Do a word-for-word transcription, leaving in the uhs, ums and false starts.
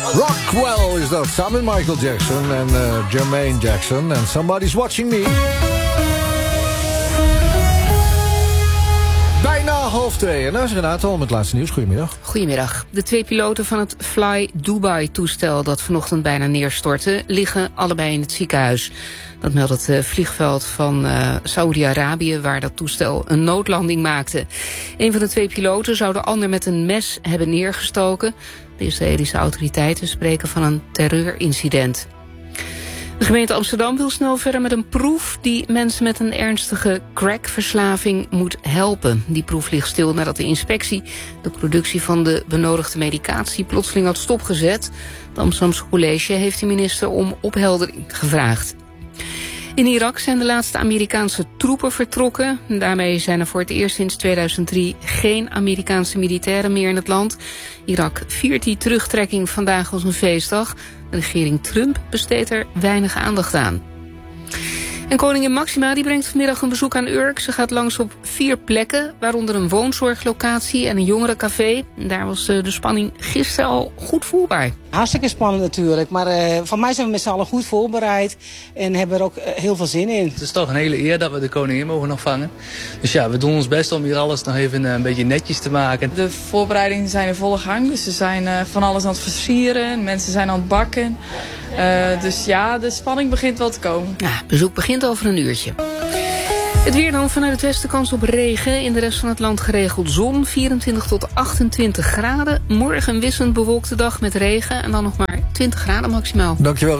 Rockwell is dat, samen met Michael Jackson en uh, Jermaine Jackson. En Somebody's Watching Me. Bijna half twee. En daar is Renate al met het laatste nieuws. Goedemiddag. Goedemiddag. De twee piloten van het Fly Dubai-toestel dat vanochtend bijna neerstortte, liggen allebei in het ziekenhuis. Dat meldt het uh, vliegveld van uh, Saoedi-Arabië, waar dat toestel een noodlanding maakte. Een van de twee piloten zou de ander met een mes hebben neergestoken. De Israëlische autoriteiten spreken van een terreurincident. De gemeente Amsterdam wil snel verder met een proef die mensen met een ernstige crackverslaving moet helpen. Die proef ligt stil nadat de inspectie de productie van de benodigde medicatie plotseling had stopgezet. Het Amsterdamse College heeft de minister om opheldering gevraagd. In Irak zijn de laatste Amerikaanse troepen vertrokken. Daarmee zijn er voor het eerst sinds tweeduizend drie geen Amerikaanse militairen meer in het land. Irak viert die terugtrekking vandaag als een feestdag. De regering Trump besteedt er weinig aandacht aan. En koningin Maxima die brengt vanmiddag een bezoek aan Urk. Ze gaat langs op vier plekken, waaronder een woonzorglocatie en een jongerencafé. Daar was de spanning gisteren al goed voelbaar. Hartstikke spannend natuurlijk, maar uh, van mij zijn we met z'n allen goed voorbereid en hebben er ook uh, heel veel zin in. Het is toch een hele eer dat we de koningin mogen nog vangen. Dus ja, we doen ons best om hier alles nog even uh, een beetje netjes te maken. De voorbereidingen zijn in volle gang, dus ze zijn uh, van alles aan het versieren, mensen zijn aan het bakken. Uh, dus ja, de spanning begint wel te komen. Ja, het bezoek begint over een uurtje. Het weer dan vanuit het westen kans op regen. In de rest van het land geregeld zon. vierentwintig tot achtentwintig graden. Morgen een wisselend bewolkte dag met regen. En dan nog maar twintig graden maximaal. Dankjewel.